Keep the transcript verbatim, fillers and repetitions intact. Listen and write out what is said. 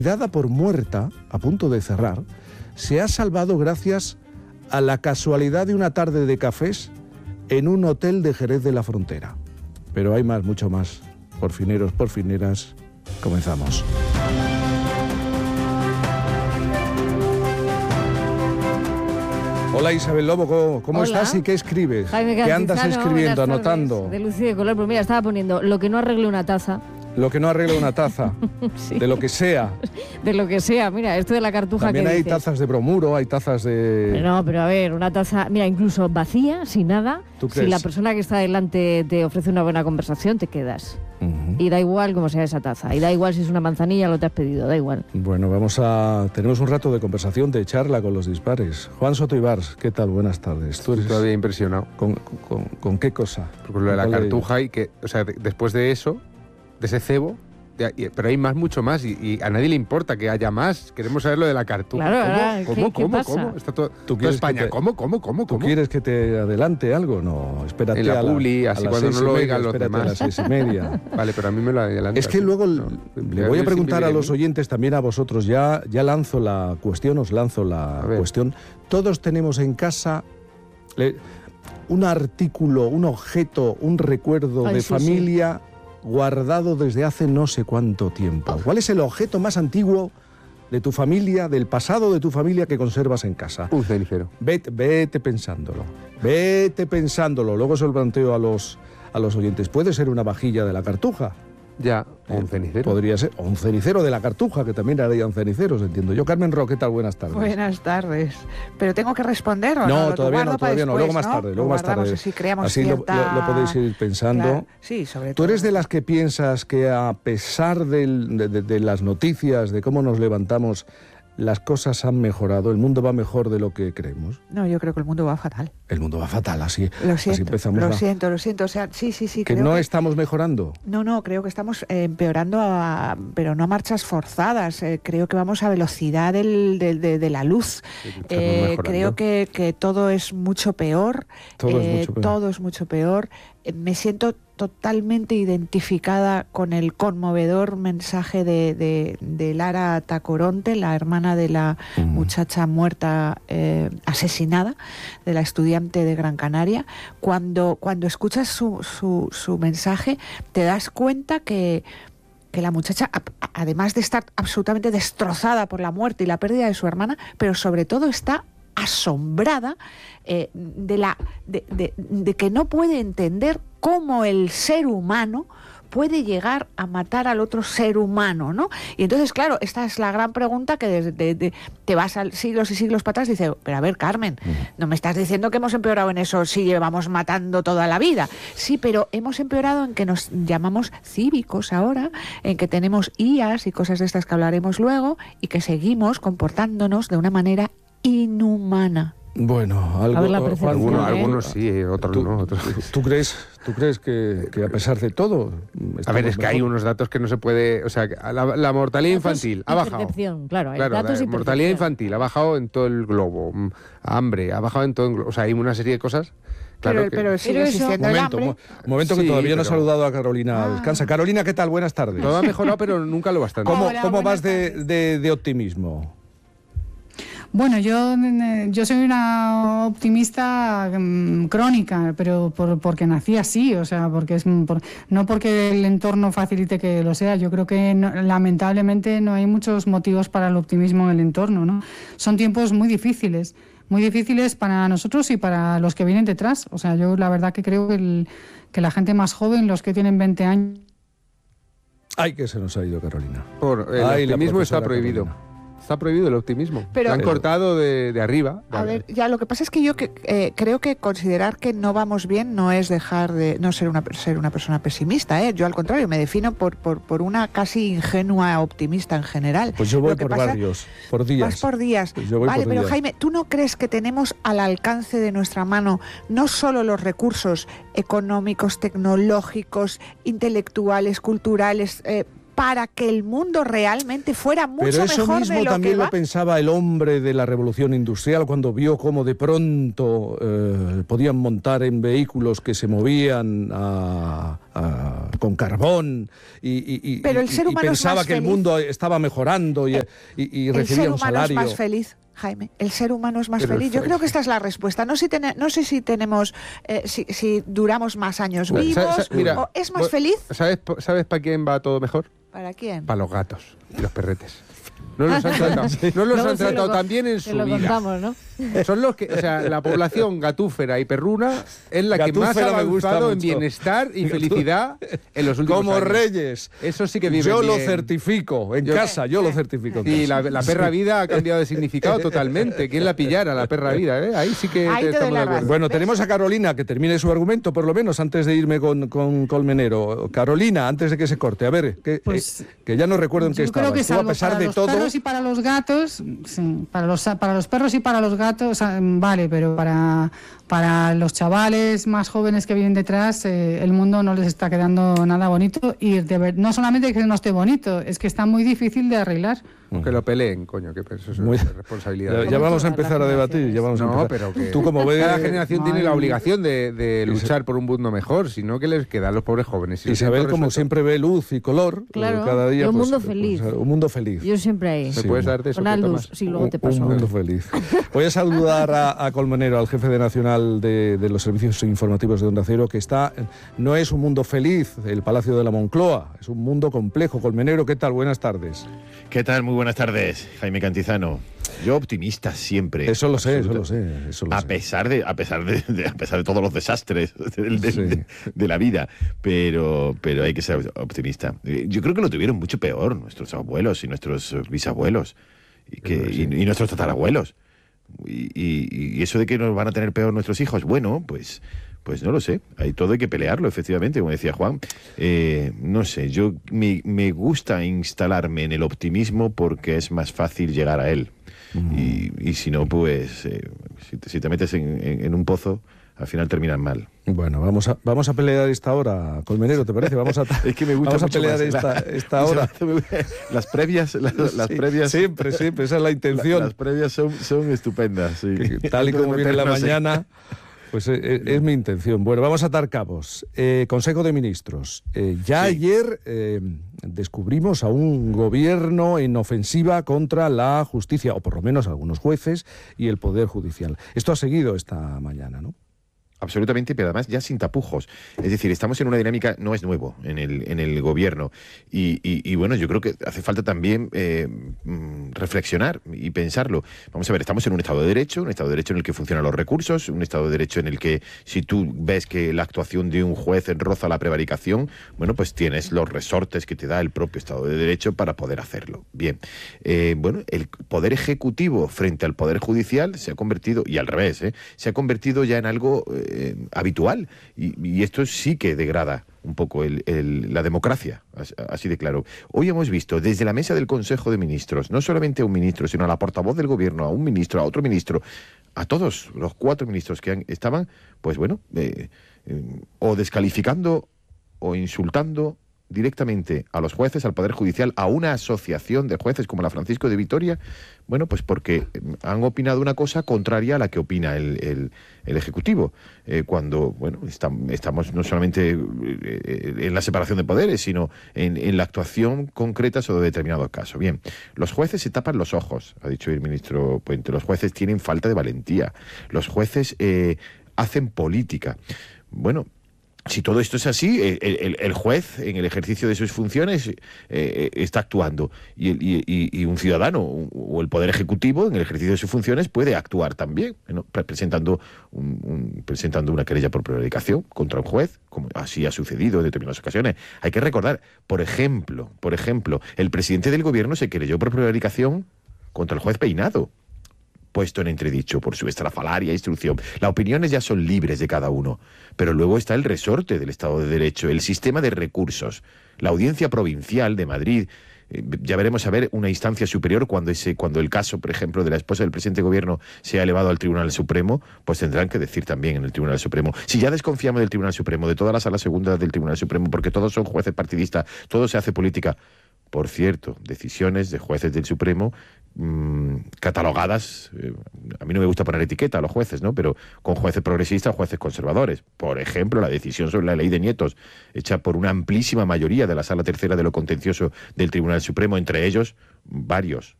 Dada por muerta, a punto de cerrar, se ha salvado gracias a la casualidad de una tarde de cafés en un hotel de Jerez de la Frontera. Pero hay más, mucho más. Porfineros, porfineras, comenzamos. Hola Isabel Lobo, ¿cómo, cómo estás y qué escribes? Jaime ¿Qué andas Cantizano, escribiendo, buenas tardes. anotando? De luz y de color, pues mira, estaba poniendo lo que no arregle una taza. Lo que no arregla una taza, Sí. de lo que sea. De lo que sea, mira, esto de la cartuja También que hay dices. tazas de bromuro, hay tazas de... No, pero a ver, una taza, mira, incluso vacía, sin nada, ¿Tú si crees? la persona que está delante te ofrece una buena conversación, te quedas. Uh-huh. Y da igual cómo sea esa taza, y da igual si es una manzanilla o lo te has pedido, da igual. Bueno, vamos a... Tenemos un rato de conversación, de charla con los dispares. Juan Soto Ibars, ¿qué tal? Buenas tardes. ¿Tú eres... Estoy todavía impresionado. ¿Con, con, con qué cosa? Por lo de la ¿Cuál de cartuja y que, o sea, de- después de eso, de ese cebo, de- y- pero hay más, mucho más y, y a nadie le importa que haya más. Queremos saber lo de la cartuja. Claro, ¿Cómo? ahora, ¿Cómo? ¿qué- qué ¿Cómo? pasa? ¿Cómo? Está todo, ¿Tú toda quieres España. que te- ¿Cómo? ¿Cómo? ¿Cómo? ¿Tú ¿Cómo? quieres que te adelante algo? No, espérate En la a publi, a así las cuando seis no lo y media, oigan los espérate a las demás. seis y media. Vale, pero a mí me lo adelanta. Es que luego No, le voy a preguntar a los oyentes, también a vosotros, ya, ya lanzo la cuestión, os lanzo la A ver. cuestión. Todos tenemos en casa le- un artículo, un objeto, un recuerdo Ay, de sí, familia guardado desde hace no sé cuánto tiempo. ¿Cuál es el objeto más antiguo de tu familia, del pasado de tu familia que conservas en casa? Un cenicero. Vete, vete pensándolo, vete pensándolo. Luego se lo planteo a los, a los oyentes. ¿Puede ser una vajilla de la cartuja? Ya, o un Eh, cenicero. Podría ser. O un cenicero de la cartuja, que también harían ceniceros, entiendo yo. Carmen Ro, ¿qué tal? Buenas tardes. Buenas tardes. ¿Pero tengo que responder o no? No, Lo todavía guardo no, para todavía no. después, Luego más tarde, luego Lo más guardamos tarde. Así creamos Así lo, cierta... lo- lo podéis ir pensando. Claro, sí, sobre Tú todo. eres de las que piensas que a pesar del- de, de- de las noticias, de cómo nos levantamos, las cosas han mejorado, el mundo va mejor de lo que creemos. No, yo creo que el mundo va fatal. El mundo va fatal, así, Lo así siento, empezamos. lo la- siento, lo siento. O sea, sí, sí, sí. que creo no que... estamos mejorando. No, no, creo que estamos eh, empeorando, a- pero no a marchas forzadas. Eh, creo que vamos a velocidad del- del- de, de la luz. Sí, estamos Eh, mejorando. creo que, que todo es mucho peor. Todo es eh, mucho peor. Todo es mucho peor. Eh, me siento totalmente identificada con el conmovedor mensaje de, de- de Lara Tacoronte, la hermana de la Mm. muchacha muerta, eh, asesinada, de la estudiante de Gran Canaria. Cuando, cuando escuchas su, su, su mensaje, te das cuenta que, que la muchacha, a- a- además de estar absolutamente destrozada por la muerte y la pérdida de su hermana, pero sobre todo está asombrada eh, de, la, de, de- de que no puede entender cómo el ser humano puede llegar a matar al otro ser humano, ¿no? Y entonces, claro, esta es la gran pregunta que desde de- de- te vas al siglos y siglos para atrás y dices, pero a ver, Carmen, no me estás diciendo que hemos empeorado en eso si llevamos matando toda la vida. Sí, pero hemos empeorado en que nos llamamos cívicos ahora, en que tenemos I As y cosas de estas que hablaremos luego, y que seguimos comportándonos de una manera inhumana. Bueno, algo... A ver la Juan, percepción, Algunos, ¿eh? algunos sí, eh, otros ¿Tú, no. Otros... ¿tú crees, ¿Tú crees que, que a pesar de todo... A ver, estamos es que hay mejor? unos datos que no se puede... O sea, que la, la mortalidad Datos infantil y ha bajado. percepción, claro, hay Claro, datos la y mortalidad percepción. infantil ha bajado en todo el globo. Mm, Hambre, ha bajado en todo el globo. O sea, hay una serie de cosas... Claro pero, que... pero sigue Pero eso- existiendo el Momento, hambre. mo- momento que Sí, todavía no he pero- saludado a Carolina. Ah. Descansa. Carolina, ¿qué tal? Buenas tardes. Todo ha mejorado, pero nunca lo bastante. ¿Cómo, Hola, cómo vas buenas de, tardes. de- de optimismo? Bueno, yo, eh, yo soy una optimista mm, crónica, pero por, porque nací así, o sea, porque es mm, por- no porque el entorno facilite que lo sea. Yo creo que no- lamentablemente no hay muchos motivos para el optimismo en el entorno, ¿no? Son tiempos muy difíciles, muy difíciles para nosotros y para los que vienen detrás. O sea, yo la verdad que creo que, el- que la gente más joven, los que tienen veinte años... Ay, que se nos ha ido Carolina. Por, el Ay, la optimismo está profesora prohibido. Carolina. Está prohibido el optimismo. Pero- Lo han Pero- cortado de, de arriba. A ver, ya lo que pasa es que yo que, eh, creo que considerar que no vamos bien no es dejar de no ser una ser una persona pesimista, ¿eh? Yo al contrario me defino por, por, por una casi ingenua optimista en general. Pues yo voy Lo que por pasa- barrios, por días. Vas por días. Pues yo voy Vale, por pero días. Jaime, ¿tú no crees que tenemos al alcance de nuestra mano no solo los recursos económicos, tecnológicos, intelectuales, culturales, eh, para que el mundo realmente fuera mucho Pero eso mejor mismo de lo también que lo va. pensaba el hombre de la revolución industrial cuando vio cómo de pronto eh, podían montar en vehículos que se movían a, a, con carbón y, y, y, Pero el y- ser y humano es pensaba más que el feliz. mundo estaba mejorando y, El- y- y El recibía ser un humano salario. es más feliz, Jaime. El ser humano es más Pero feliz. el- Yo creo que esta es la respuesta. No, si tene- no sé si tenemos, eh, si, si duramos más años Bueno, vivos, sa- sa- mira, o es más bueno, feliz. ¿Sabes, ¿Sabes para quién va todo mejor? ¿Para quién? Para los gatos y los perretes. No los han tratado, no los Luego han se lo tratado con- tan bien en se su lo vida. contamos, ¿no? Son los que, o sea, la población gatúfera y perruna es la que más ha Gatúfera me gusta avanzado en mucho. bienestar y felicidad en los últimos Como años. reyes. Eso sí que viven Yo lo bien. certifico en Yo- casa, yo lo certifico en Y casa. la, la perra vida ha cambiado de significado totalmente. ¿Quién la pillara, la perra vida? ¿eh? Ahí sí que Ahí te doy estamos la de acuerdo. razón. Bueno, tenemos a Carolina, que termine su argumento, por lo menos, antes de irme con, con Colmenero. Carolina, antes de que se corte, a ver, que, Pues, eh, que ya no recuerdo en qué Yo estaba. creo que Estuvo, salvo a pesar para de los todo, perros y para los gatos, sí, para los para los perros y para los gatos, ah, vale, pero para para los chavales más jóvenes que vienen detrás, eh, el mundo no les está quedando nada bonito y de ver- no solamente que no esté bonito, es que está muy difícil de arreglar. Que lo peleen, coño, que eso es Muy- responsabilidad. ya, ya vamos a todas las empezar a debatir. Ya vamos a No, empezar. pero que Tú como ves, cada generación tiene Madre la mía. obligación de, de luchar por un mundo mejor, sino que les queda a los pobres jóvenes. Si lo Isabel, tienen todo como resuelto, siempre, ve luz y color. Claro, eh, cada día, y un pues, mundo pues, feliz. un mundo feliz. Yo siempre ahí. ¿me Sí. puedes dar de eso? Con que Aldus, tomas? sí, luego te Un- paso. Un mundo feliz. Voy a saludar a, a Colmenero, al jefe de nacional de, de los servicios informativos de Onda Cero, que está, no es un mundo feliz, el Palacio de la Moncloa, es un mundo complejo. Colmenero, ¿qué tal? Buenas tardes. ¿Qué tal? Muy buenas tardes, Jaime Cantizano. Yo optimista siempre. Eso lo sé, eso Absoluta- lo sé. Eso lo A sé. pesar de, a pesar de, de- a pesar de todos los desastres del- del- Sí. de, de la vida, pero, pero hay que ser optimista. Eh, Yo creo que lo tuvieron mucho peor nuestros abuelos y nuestros eh, bisabuelos y, que, y, y nuestros tatarabuelos. Y, y- y eso de que nos van a tener peor nuestros hijos, bueno, pues, pues no lo sé. Hay todo hay que pelearlo, efectivamente, como decía Juan. Eh, no sé, yo me, me gusta instalarme en el optimismo porque es más fácil llegar a él. Y, y si no, pues eh, si, te, si te metes en, en- en un pozo, al final terminas mal. Bueno, vamos a, vamos a pelear esta hora, Colmenero, ¿te parece? Vamos a, Es que me gusta vamos a mucho pelear más. esta, esta hora. Las previas, las, las Sí, previas, Siempre, siempre, esa es la la- intención. las previas son, son estupendas. Sí. Que tal y Antes de como viene la meternos en- mañana, pues eh, eh, es mi intención. Bueno, vamos a atar cabos. Eh, Consejo de Ministros. Eh, ya Sí. ayer eh, descubrimos a un gobierno en ofensiva contra la justicia, o por lo menos algunos jueces y el Poder Judicial. Esto ha seguido esta mañana, ¿no? Absolutamente, pero además ya sin tapujos. Es decir, estamos en una dinámica, no es nuevo en el, en el gobierno. Y, y- y bueno, yo creo que hace falta también eh, mm, reflexionar y pensarlo. Vamos a ver, estamos en un Estado de Derecho, un Estado de Derecho en el que funcionan los recursos, un Estado de Derecho en el que si tú ves que la actuación de un juez roza la prevaricación, bueno, pues tienes los resortes que te da el propio Estado de Derecho para poder hacerlo. Bien, eh, bueno, el Poder Ejecutivo frente al Poder Judicial se ha convertido, y al revés, ¿eh? se ha convertido ya en algo eh, habitual. Y, y esto sí que degrada un poco el- el- la democracia, as- así de claro. Hoy hemos visto desde la mesa del Consejo de Ministros, no solamente a un ministro, sino a la portavoz del gobierno, a un ministro, a otro ministro, a todos los cuatro ministros que han- estaban, pues bueno, eh, eh, o descalificando o insultando directamente a los jueces, al Poder Judicial, a una asociación de jueces como la Francisco de Vitoria, bueno, pues porque eh, han opinado una cosa contraria a la que opina el, el- el Ejecutivo, eh, cuando, bueno, estam- estamos no solamente eh, en la separación de poderes, sino en, en la actuación concreta sobre determinado caso. Bien, los jueces se tapan los ojos, ha dicho el ministro Puente, los jueces tienen falta de valentía, los jueces eh, hacen política. Bueno, si todo esto es así, el, el- el juez en el ejercicio de sus funciones eh, eh, está actuando y, el- y- y- y un ciudadano o el Poder Ejecutivo en el ejercicio de sus funciones puede actuar también, ¿no? Pre- presentando, un- un- presentando una querella por prevaricación contra un juez, como así ha sucedido en determinadas ocasiones. Hay que recordar, por ejemplo, por ejemplo, el presidente del gobierno se querelló por prevaricación contra el juez Peinado, puesto en entredicho por su estrafalaria instrucción. Las opiniones ya son libres de cada uno, pero luego está el resorte del Estado de Derecho, el sistema de recursos, la audiencia provincial de Madrid. Eh, ya veremos a ver una instancia superior cuando ese cuando el caso, por ejemplo, de la esposa del presidente de gobierno sea elevado al Tribunal Supremo, pues tendrán que decir también en el Tribunal Supremo. Si ya desconfiamos del Tribunal Supremo, de toda la sala segunda del Tribunal Supremo, porque todos son jueces partidistas, todo se hace política, por cierto, decisiones de jueces del Supremo mmm, catalogadas, eh, a mí no me gusta poner etiqueta a los jueces, ¿no? Pero con jueces progresistas o jueces conservadores. Por ejemplo, la decisión sobre la ley de nietos, hecha por una amplísima mayoría de la Sala Tercera de lo Contencioso del Tribunal Supremo, entre ellos varios